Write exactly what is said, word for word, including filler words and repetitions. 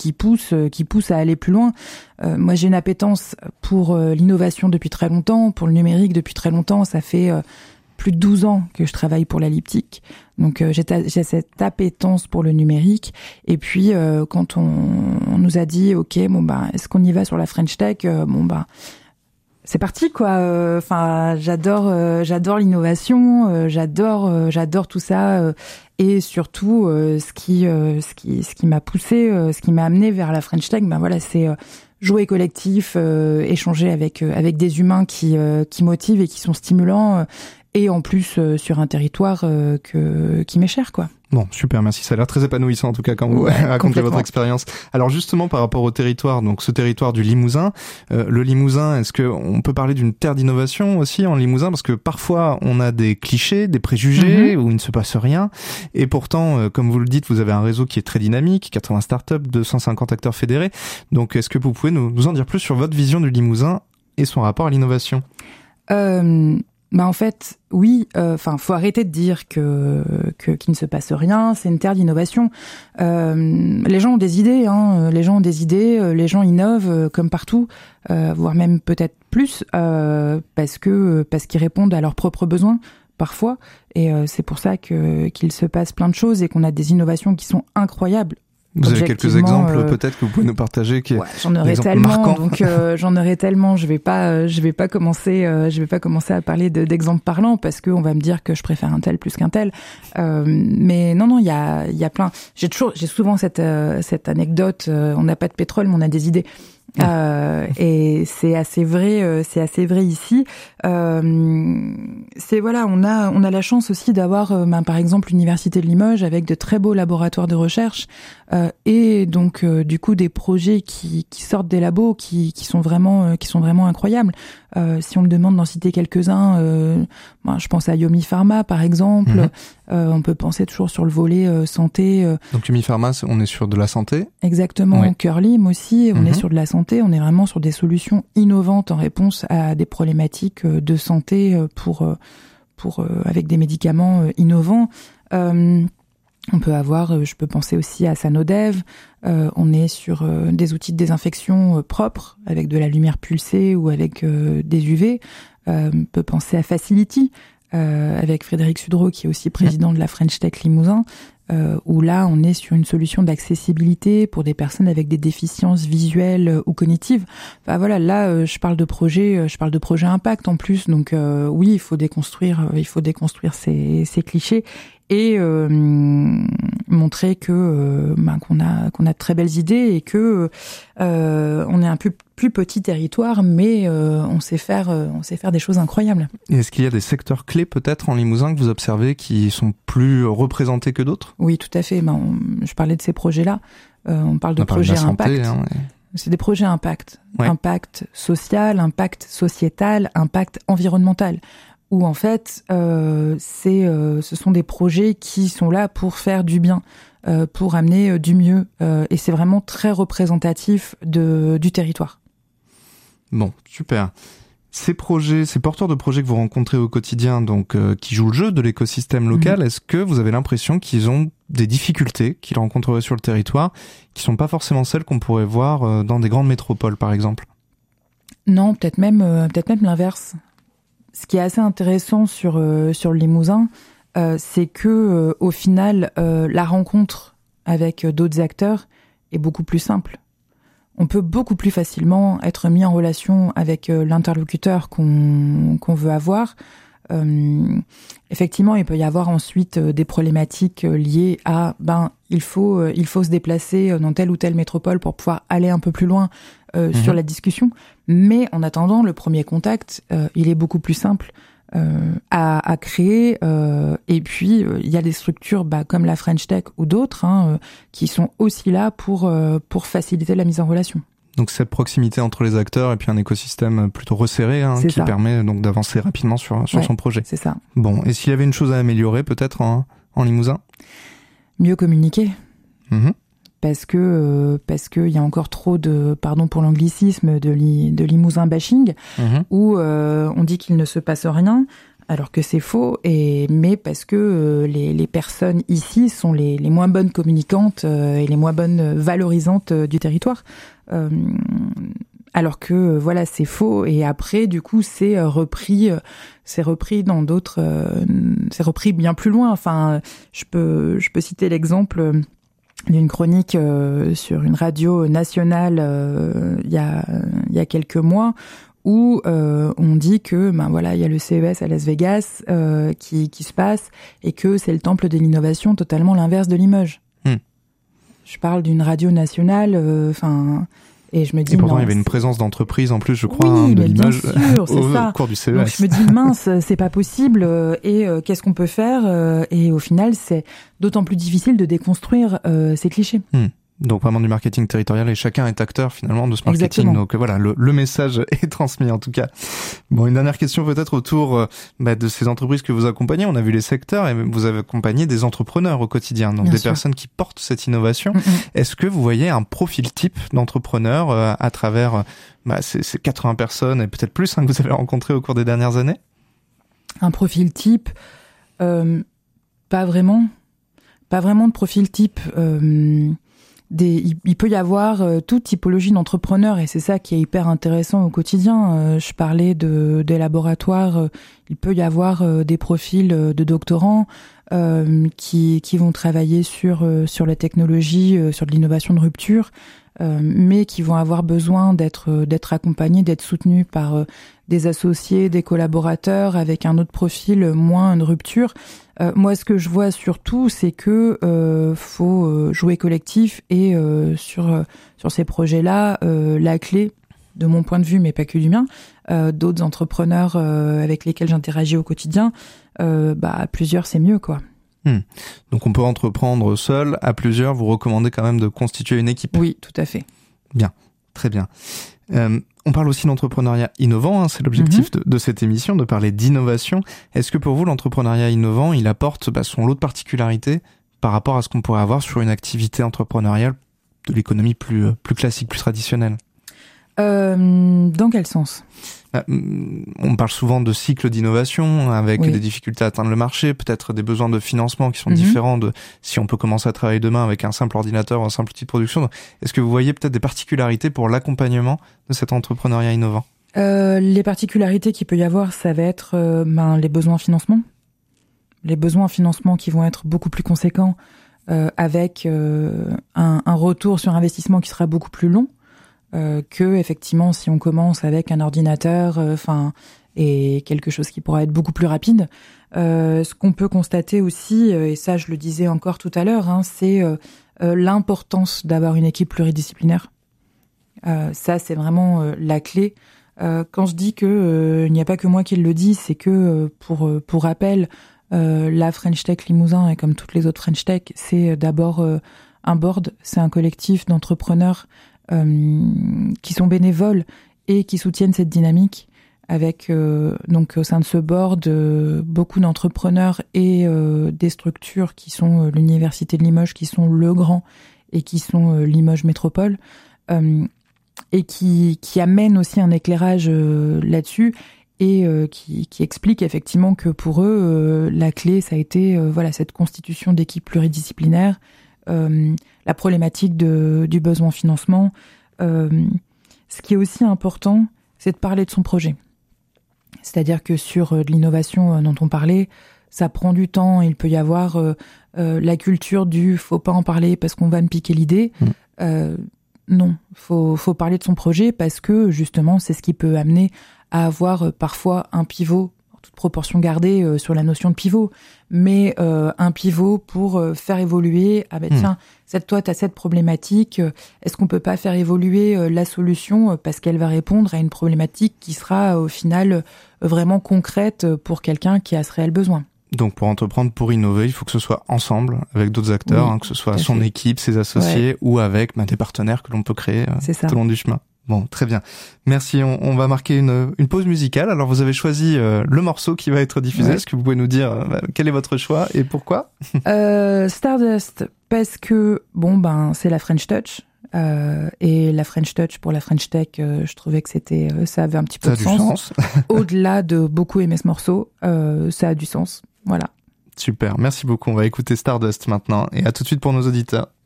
qui pousse, qui pousse à aller plus loin. Euh, moi, j'ai une appétence pour euh, l'innovation depuis très longtemps, pour le numérique depuis très longtemps. Ça fait euh, plus de douze ans que je travaille pour la Liptic. Donc, euh, j'ai, ta- j'ai cette appétence pour le numérique. Et puis, euh, quand on, on nous a dit, OK, bon, bah, est-ce qu'on y va sur la French Tech? euh, Bon, bah, c'est parti, quoi. Enfin, euh, j'adore, euh, j'adore l'innovation, euh, j'adore, euh, j'adore tout ça. Euh, et surtout, euh, ce qui, euh, ce qui, ce qui m'a poussé, euh, ce qui m'a amené vers la French Tech, ben voilà, c'est euh, jouer collectif, euh, échanger avec, euh, avec des humains qui, euh, qui motivent et qui sont stimulants. Euh, et en plus euh, sur un territoire euh, que qui m'est cher, quoi. Bon, super, merci. Ça a l'air très épanouissant en tout cas quand vous ouais, racontez votre expérience. Alors justement par rapport au territoire, donc ce territoire du Limousin, euh, le Limousin, est-ce que on peut parler d'une terre d'innovation aussi en Limousin, parce que parfois on a des clichés, des préjugés mm-hmm. où il ne se passe rien, et pourtant, euh, comme vous le dites, vous avez un réseau qui est très dynamique, quatre-vingts startups, deux cent cinquante acteurs fédérés. Donc est-ce que vous pouvez nous, nous en dire plus sur votre vision du Limousin et son rapport à l'innovation? Euh... Bah en fait, oui. Enfin, euh, faut arrêter de dire que que qu'il ne se passe rien. C'est une terre d'innovation. Euh, les gens ont des idées. Hein, les gens ont des idées. Les gens innovent euh, comme partout, euh, voire même peut-être plus, euh, parce que parce qu'ils répondent à leurs propres besoins parfois. Et euh, c'est pour ça que qu'il se passe plein de choses et qu'on a des innovations qui sont incroyables. Vous avez quelques exemples euh, peut-être que vous pouvez nous partager qui ouais, j'en aurais tellement marquants. donc euh, j'en aurais tellement je vais pas euh, je vais pas commencer euh, je vais pas commencer à parler de, d'exemples parlants parce que on va me dire que je préfère un tel plus qu'un tel euh, mais non non il y a il y a plein j'ai toujours j'ai souvent cette euh, cette anecdote euh, on n'a pas de pétrole mais on a des idées. Euh, et c'est assez vrai, euh, c'est assez vrai ici. Euh, c'est voilà, on a on a la chance aussi d'avoir, euh, ben, par exemple, l'université de Limoges avec de très beaux laboratoires de recherche euh, et donc euh, du coup des projets qui qui sortent des labos qui qui sont vraiment euh, qui sont vraiment incroyables. Euh, si on me demande d'en citer quelques-uns, euh, ben, je pense à Yomi Pharma par exemple. Mmh. Euh, on peut penser toujours sur le volet euh, santé. Euh. Donc Yomi Pharma, on est sur de la santé. Exactement. Oui. Curlim aussi, on mmh. est sur de la santé. On est vraiment sur des solutions innovantes en réponse à des problématiques de santé pour pour avec des médicaments innovants. Euh, on peut avoir, je peux penser aussi à Sanodev. Euh, on est sur euh, des outils de désinfection euh, propres avec de la lumière pulsée ou avec euh, des U V. Euh, on peut penser à Facility. Euh, avec Frédéric Sudreau qui est aussi président de la French Tech Limousin, euh, où là on est sur une solution d'accessibilité pour des personnes avec des déficiences visuelles euh, ou cognitives. Enfin voilà, là euh, je parle de projet, euh, je parle de projet impact en plus, donc euh, oui il faut déconstruire, euh, il faut déconstruire ces, ces clichés et euh, montrer que euh, ben, qu'on a qu'on a de très belles idées et que euh, on est un peu plus petit territoire, mais euh, on sait faire, euh, on sait faire des choses incroyables. Et est-ce qu'il y a des secteurs clés peut-être en Limousin que vous observez qui sont plus représentés que d'autres ? Oui, tout à fait. Ben, on, je parlais de ces projets-là. Euh, on parle de on projets de impact. Santé, hein, ouais. C'est des projets impact, ouais. Impact social, impact sociétal, impact environnemental. Où en fait, euh, c'est, euh, ce sont des projets qui sont là pour faire du bien. Euh, pour amener euh, du mieux. Euh, et c'est vraiment très représentatif de, du territoire. Bon, super. Ces projets, ces porteurs de projets que vous rencontrez au quotidien, donc euh, qui jouent le jeu de l'écosystème local, mmh. est-ce que vous avez l'impression qu'ils ont des difficultés qu'ils rencontreraient sur le territoire, qui sont pas forcément celles qu'on pourrait voir euh, dans des grandes métropoles, par exemple ? Non, peut-être même, euh, peut-être même l'inverse. Ce qui est assez intéressant sur euh, sur le Limousin, euh, c'est que euh, au final, euh, la rencontre avec euh, d'autres acteurs est beaucoup plus simple. On peut beaucoup plus facilement être mis en relation avec euh, l'interlocuteur qu'on qu'on veut avoir. Euh, effectivement, il peut y avoir ensuite euh, des problématiques euh, liées à ben il faut euh, il faut se déplacer dans telle ou telle métropole pour pouvoir aller un peu plus loin euh, mmh. sur la discussion. Mais en attendant, le premier contact, euh, il est beaucoup plus simple euh, à, à créer. Euh, et puis, euh, il y a des structures bah, comme la French Tech ou d'autres hein, euh, qui sont aussi là pour euh, pour faciliter la mise en relation. Donc cette proximité entre les acteurs et puis un écosystème plutôt resserré hein, qui ça. permet donc d'avancer rapidement sur sur ouais, son projet. C'est ça. Bon, et s'il y avait une chose à améliorer peut-être en, en Limousin ? Mieux communiquer. Mmh. Parce que euh, parce que il y a encore trop de pardon pour l'anglicisme de li, de Limousin bashing mmh. où euh, on dit qu'il ne se passe rien alors que c'est faux, et mais parce que euh, les, les personnes ici sont les, les moins bonnes communicantes euh, et les moins bonnes valorisantes euh, du territoire. Euh, alors que euh, voilà, c'est faux, et après du coup c'est euh, repris, euh, c'est repris dans d'autres, euh, c'est repris bien plus loin. Enfin, je peux je peux citer l'exemple d'une chronique euh, sur une radio nationale euh, il y a il y a quelques mois, où euh, on dit que ben voilà, il y a le C E S à Las Vegas euh, qui qui se passe, et que c'est le temple de l'innovation, totalement l'inverse de Limoges. Hmm. Je parle d'une radio nationale, enfin. Euh, Et je me dis, et pourtant, non, il y avait une présence d'entreprise en plus, je crois, oui, hein, de mais Limoges bien sûr, c'est au ça. cours du C E S. Donc je me dis, mince, c'est pas possible, et euh, qu'est-ce qu'on peut faire, euh, et au final, c'est d'autant plus difficile de déconstruire euh, ces clichés. Hmm. Donc vraiment du marketing territorial, et chacun est acteur finalement de ce marketing. Exactement. Donc voilà, le, le message est transmis en tout cas. Bon, une dernière question peut-être autour euh, bah, de ces entreprises que vous accompagnez. On a vu les secteurs, et vous avez accompagné des entrepreneurs au quotidien, donc Bien des sûr. personnes qui portent cette innovation. Mm-hmm. Est-ce que vous voyez un profil type d'entrepreneur euh, à travers euh, bah, ces, ces quatre-vingts personnes et peut-être plus hein, que vous avez rencontrées au cours des dernières années? Un profil type, euh, pas vraiment, pas vraiment de profil type. Euh, Des, il, il peut y avoir euh, toute typologie d'entrepreneurs, et c'est ça qui est hyper intéressant au quotidien. Euh, je parlais de, des laboratoires, euh, il peut y avoir euh, des profils euh, de doctorants euh, qui, qui vont travailler sur, euh, sur la technologie, euh, sur de l'innovation de rupture, euh, mais qui vont avoir besoin d'être, euh, d'être accompagnés, d'être soutenus par euh, des associés, des collaborateurs avec un autre profil euh, moins de rupture. Euh, moi, ce que je vois surtout, c'est que euh, faut euh, jouer collectif, et euh, sur euh, sur ces projets-là, euh, la clé, de mon point de vue, mais pas que du mien, euh, d'autres entrepreneurs euh, avec lesquels j'interagis au quotidien, euh, bah à plusieurs c'est mieux, quoi. Hmm. Donc on peut entreprendre seul, à plusieurs. Vous recommandez quand même de constituer une équipe. Oui, tout à fait. Bien, très bien. Euh, on parle aussi d'entrepreneuriat innovant, hein, c'est l'objectif mm-hmm. de, de cette émission, de parler d'innovation. Est-ce que pour vous, l'entrepreneuriat innovant, il apporte bah, son lot de particularités par rapport à ce qu'on pourrait avoir sur une activité entrepreneuriale de l'économie plus, euh, plus classique, plus traditionnelle? Euh, dans quel sens? Bah, on parle souvent de cycle d'innovation avec oui. des difficultés à atteindre le marché, peut-être des besoins de financement qui sont mm-hmm. différents de si on peut commencer à travailler demain avec un simple ordinateur ou un simple outil de production. Est-ce que vous voyez peut-être des particularités pour l'accompagnement de cet entrepreneuriat innovant? euh, Les particularités qu'il peut y avoir, ça va être euh, ben, les besoins en financement. Les besoins en financement qui vont être beaucoup plus conséquents, euh, avec euh, un, un retour sur investissement qui sera beaucoup plus long. Euh, que effectivement si on commence avec un ordinateur, enfin euh, et quelque chose qui pourra être beaucoup plus rapide. Euh, ce qu'on peut constater aussi, euh, et ça je le disais encore tout à l'heure, hein, c'est euh, euh, l'importance d'avoir une équipe pluridisciplinaire. Euh, ça c'est vraiment euh, la clé. Euh, quand je dis que euh, il n'y a pas que moi qui le dis, c'est que euh, pour euh, pour rappel, euh, la French Tech Limousin, et comme toutes les autres French Tech, c'est d'abord euh, un board, c'est un collectif d'entrepreneurs Euh, qui sont bénévoles et qui soutiennent cette dynamique, avec euh, donc au sein de ce board euh, beaucoup d'entrepreneurs et euh, des structures qui sont euh, l'université de Limoges, qui sont le Grand et qui sont euh, Limoges Métropole, euh, et qui qui amènent aussi un éclairage euh, là-dessus, et euh, qui qui explique effectivement que pour eux euh, la clé ça a été euh, voilà cette constitution d'équipes pluridisciplinaires. Euh, la problématique de, du besoin en financement. Euh, ce qui est aussi important, c'est de parler de son projet. C'est-à-dire que sur euh, de l'innovation euh, dont on parlait, ça prend du temps. Il peut y avoir euh, euh, la culture du « faut pas en parler parce qu'on va me piquer l'idée mmh. ». Euh, non, faut, faut parler de son projet, parce que justement, c'est ce qui peut amener à avoir euh, parfois un pivot, toute proportion gardée euh, sur la notion de pivot, mais euh, un pivot pour euh, faire évoluer, ah ben mmh. tiens, cette, toi, tu as cette problématique, euh, est-ce qu'on peut pas faire évoluer euh, la solution euh, parce qu'elle va répondre à une problématique qui sera euh, au final euh, vraiment concrète pour quelqu'un qui a ce réel besoin. Donc pour entreprendre, pour innover, il faut que ce soit ensemble avec d'autres acteurs, oui, hein, que ce soit son fait. équipe, ses associés, ouais. ou avec bah, des partenaires que l'on peut créer euh, tout au long du chemin. Bon, très bien. Merci. On, on va marquer une, une pause musicale. Alors, vous avez choisi euh, le morceau qui va être diffusé. Ouais. Est-ce que vous pouvez nous dire euh, quel est votre choix et pourquoi? euh, Stardust, parce que bon ben c'est la French Touch. Euh, et la French Touch pour la French Tech, euh, je trouvais que c'était, euh, ça avait un petit peu ça de a sens. Du sens. Au-delà de beaucoup aimer ce morceau, euh, ça a du sens. Voilà. Super, merci beaucoup. On va écouter Stardust maintenant et à tout de suite pour nos auditeurs.